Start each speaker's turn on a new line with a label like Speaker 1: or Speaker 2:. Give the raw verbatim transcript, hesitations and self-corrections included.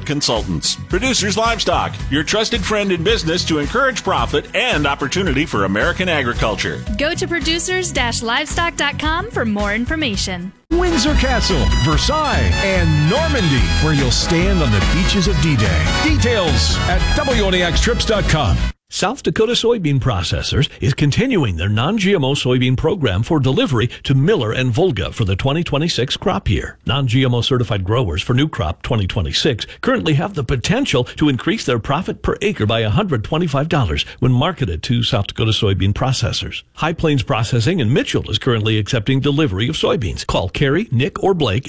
Speaker 1: Consultants. Producers Livestock, your trusted friend in business to encourage profit and opportunity for American agriculture.
Speaker 2: Go to producers dash livestock dot com for more information.
Speaker 3: Windsor Castle, Versailles, and Normandy, where you'll stand on the beaches of D-Day. Details at W N A X trips dot com.
Speaker 4: South Dakota Soybean Processors is continuing their non-G M O soybean program for delivery to Miller and Volga for the twenty twenty-six crop year. Non-G M O certified growers for new crop twenty twenty-six currently have the potential to increase their profit per acre by one hundred twenty-five dollars when marketed to South Dakota Soybean Processors. High Plains Processing in Mitchell is currently accepting delivery of soybeans. Call Carrie, Nick, or Blake